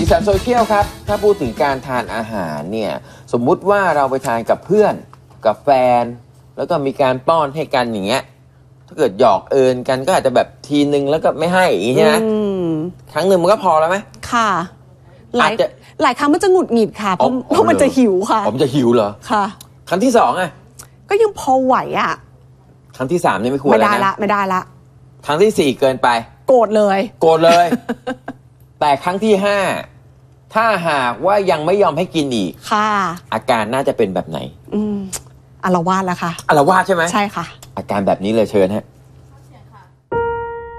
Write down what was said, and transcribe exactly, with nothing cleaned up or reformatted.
สันโซเชียลครับถ้าพูดถึงการทานอาหารเนี่ยสมมุติว่าเราไปทานกับเพื่อนกับแฟนแล้วก็มีการป้อนให้กันอย่างเงี้ยถ้าเกิดหยอกเอิญกันก็อาจจะแบบทีนึงแล้วก็ไม่ให้อย่างงี้ใช่ไหมครั้งหนึ่งมันก็พอแล้วไหมค่ะหลายหลายครั้งมันจะหงุดหงิดค่ะเพราะเพราะมันจะหิวค่ะผมจะหิวเหรอค่ะครั้งที่สองอ่ะก็ยังพอไหวอ่ะครั้งที่สามนี่ไม่ควรแล้วนะไม่ได้ละไม่ได้ละครั้งที่สี่เกินไปโกรธเลยโกรธเลย แต่ครั้งที่ห้าถ้าหากว่ายังไม่ยอมให้กินอีกค่ะอาการน่าจะเป็นแบบไหนอืมอาละวาดแล้วค่ะอาละวาดใช่ไหมใช่ค่ะอาการแบบนี้เลยเชิญฮะ